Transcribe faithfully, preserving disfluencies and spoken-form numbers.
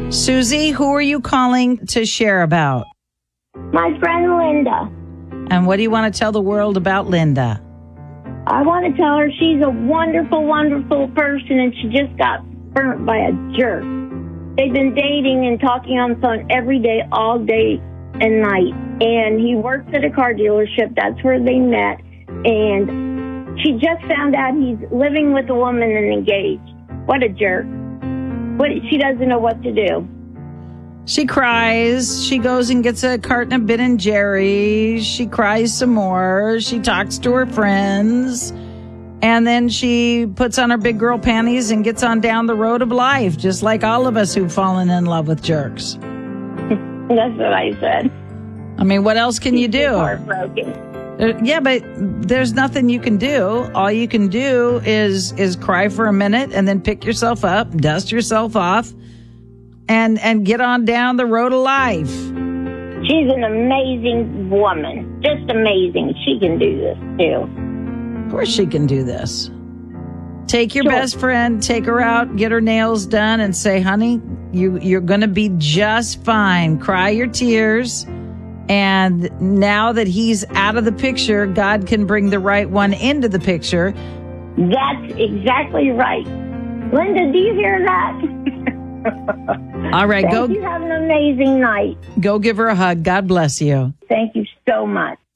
Susie, who are you calling to share about? My friend Linda. And what do you want to tell the world about Linda? I want to tell her she's a wonderful, wonderful person, and she just got burnt by a jerk. They've been dating and talking on the phone every day, all day and night. And he works at a car dealership. That's where they met. And she just found out he's living with a woman and engaged. What a jerk. What, she doesn't know what to do. She cries. She goes and gets a carton of Ben and Jerry's. She cries some more. She talks to her friends. And then she puts on her big girl panties and gets on down the road of life, just like all of us who've fallen in love with jerks. That's what I said. I mean, what else can She's you do? Heartbroken. Uh, yeah, but there's nothing you can do. All you can do is is cry for a minute and then pick yourself up, dust yourself off, and and get on down the road of life. She's an amazing woman. Just amazing. She can do this, too. Of course she can do this. Take your Sure. best friend, take her out, get her nails done, and say, honey, you, you're going to be just fine. Cry your tears. And now that he's out of the picture, God can bring the right one into the picture. That's exactly right. Linda, do you hear that? All right, Thank go, you. Have an amazing night. go give her a hug. God bless you. Thank you so much.